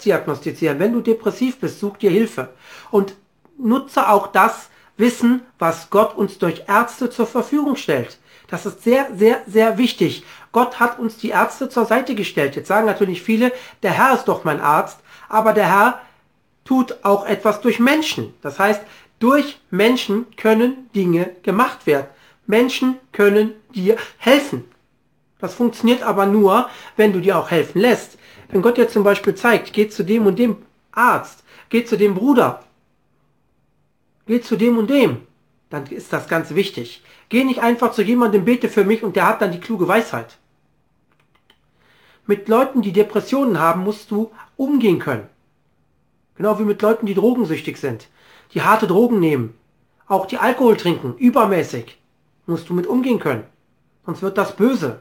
selbst diagnostizieren. Wenn du depressiv bist, such dir Hilfe. Und nutze auch das Wissen, was Gott uns durch Ärzte zur Verfügung stellt. Das ist sehr, sehr, sehr wichtig. Gott hat uns die Ärzte zur Seite gestellt. Jetzt sagen natürlich viele, der Herr ist doch mein Arzt, aber der Herr tut auch etwas durch Menschen. Das heißt, durch Menschen können Dinge gemacht werden. Menschen können dir helfen. Das funktioniert aber nur, wenn du dir auch helfen lässt. Wenn Gott dir zum Beispiel zeigt, geh zu dem und dem Arzt, geh zu dem Bruder, geh zu dem und dem, dann ist das ganz wichtig. Geh nicht einfach zu jemandem, bete für mich und der hat dann die kluge Weisheit. Mit Leuten, die Depressionen haben, musst du umgehen können. Genau wie mit Leuten, die drogensüchtig sind, die harte Drogen nehmen, auch die Alkohol trinken, übermäßig, musst du mit umgehen können. Sonst wird das böse.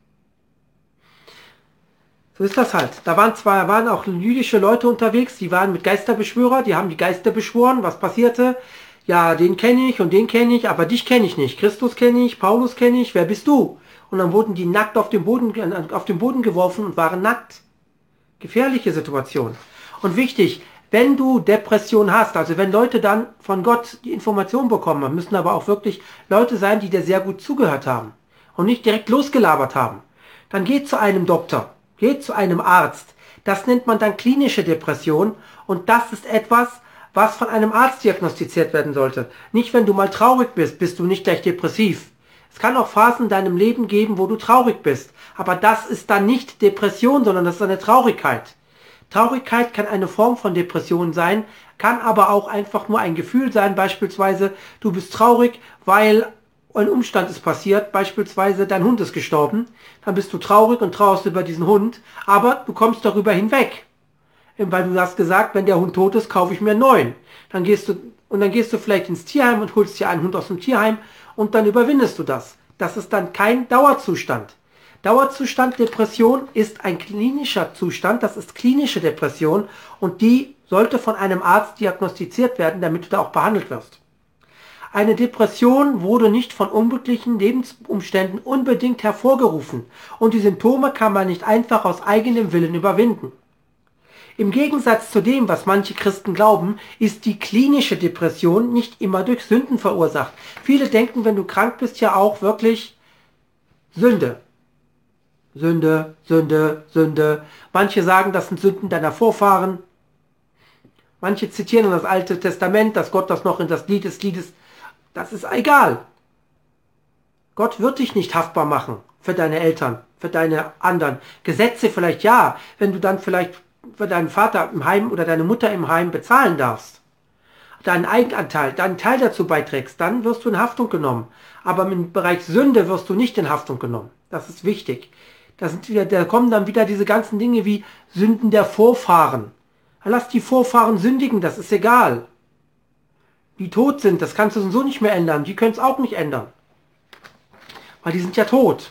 So ist das halt. Da waren auch jüdische Leute unterwegs, die waren mit Geisterbeschwörer, die haben die Geister beschworen. Was passierte? Ja, den kenne ich und den kenne ich, aber dich kenne ich nicht. Christus kenne ich, Paulus kenne ich, wer bist du? Und dann wurden die nackt auf den Boden geworfen und waren nackt. Gefährliche Situation. Und wichtig, wenn du Depression hast, also wenn Leute dann von Gott die Information bekommen, müssen aber auch wirklich Leute sein, die dir sehr gut zugehört haben und nicht direkt losgelabert haben, dann geh zu einem Doktor. Geht zu einem Arzt. Das nennt man dann klinische Depression und das ist etwas, was von einem Arzt diagnostiziert werden sollte. Nicht, wenn du mal traurig bist, bist du nicht gleich depressiv. Es kann auch Phasen in deinem Leben geben, wo du traurig bist. Aber das ist dann nicht Depression, sondern das ist eine Traurigkeit. Traurigkeit kann eine Form von Depression sein, kann aber auch einfach nur ein Gefühl sein. Beispielsweise, du bist traurig, weil ein Umstand ist passiert, beispielsweise dein Hund ist gestorben, dann bist du traurig und trauerst über diesen Hund, aber du kommst darüber hinweg. Weil du hast gesagt, wenn der Hund tot ist, kaufe ich mir einen neuen. Dann gehst du vielleicht ins Tierheim und holst dir einen Hund aus dem Tierheim und dann überwindest du das. Das ist dann kein Dauerzustand. Dauerzustand Depression ist ein klinischer Zustand, das ist klinische Depression und die sollte von einem Arzt diagnostiziert werden, damit du da auch behandelt wirst. Eine Depression wurde nicht von unglücklichen Lebensumständen unbedingt hervorgerufen und die Symptome kann man nicht einfach aus eigenem Willen überwinden. Im Gegensatz zu dem, was manche Christen glauben, ist die klinische Depression nicht immer durch Sünden verursacht. Viele denken, wenn du krank bist, ja auch wirklich Sünde. Sünde, Sünde, Sünde. Manche sagen, das sind Sünden deiner Vorfahren. Manche zitieren das Alte Testament, dass Gott das noch in das Lied des Liedes. Das ist egal. Gott wird dich nicht haftbar machen für deine Eltern, für deine anderen. Gesetze vielleicht ja, wenn du dann vielleicht für deinen Vater im Heim oder deine Mutter im Heim bezahlen darfst. Deinen Eigenanteil, deinen Teil dazu beiträgst, dann wirst du in Haftung genommen. Aber im Bereich Sünde wirst du nicht in Haftung genommen. Das ist wichtig. Da kommen dann wieder diese ganzen Dinge wie Sünden der Vorfahren. Lass die Vorfahren sündigen, das ist egal. Die tot sind, das kannst du so nicht mehr ändern. Die können es auch nicht ändern. Weil die sind ja tot.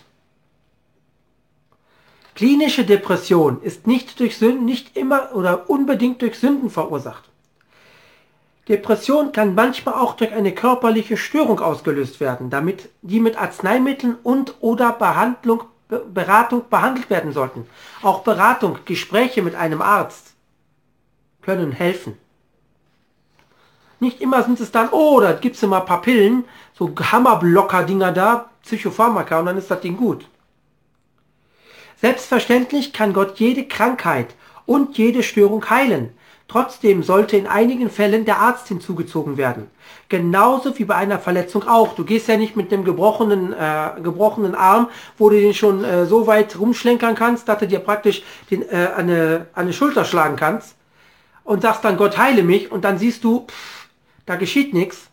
Klinische Depression ist nicht durch Sünden, nicht immer oder unbedingt durch Sünden verursacht. Depression kann manchmal auch durch eine körperliche Störung ausgelöst werden, die mit Arzneimitteln und oder Beratung behandelt werden sollten. Auch Beratung, Gespräche mit einem Arzt können helfen. Nicht immer sind es dann, oh, da gibt es immer ein paar Pillen, so Hammerblocker-Dinger da, Psychopharmaka und dann ist das Ding gut. Selbstverständlich kann Gott jede Krankheit und jede Störung heilen. Trotzdem sollte in einigen Fällen der Arzt hinzugezogen werden. Genauso wie bei einer Verletzung auch. Du gehst ja nicht mit dem gebrochenen Arm, wo du den schon so weit rumschlenkern kannst, dass du dir praktisch an eine Schulter schlagen kannst und sagst dann, Gott heile mich und dann siehst du, da geschieht nichts.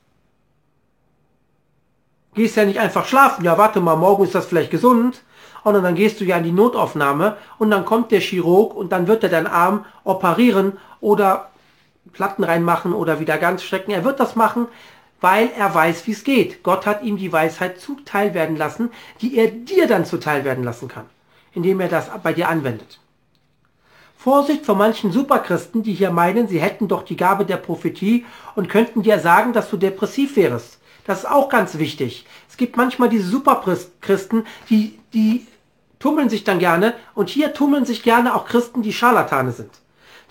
Gehst ja nicht einfach schlafen, ja warte mal, morgen ist das vielleicht gesund. Und dann gehst du ja in die Notaufnahme und dann kommt der Chirurg und dann wird er deinen Arm operieren oder Platten reinmachen oder wieder ganz strecken. Er wird das machen, weil er weiß, wie es geht. Gott hat ihm die Weisheit zuteil werden lassen, die er dir dann zuteil werden lassen kann, indem er das bei dir anwendet. Vorsicht vor manchen Superchristen, die hier meinen, sie hätten doch die Gabe der Prophetie und könnten dir sagen, dass du depressiv wärst. Das ist auch ganz wichtig. Es gibt manchmal diese Superchristen, die tummeln sich dann gerne und hier tummeln sich gerne auch Christen, die Scharlatane sind.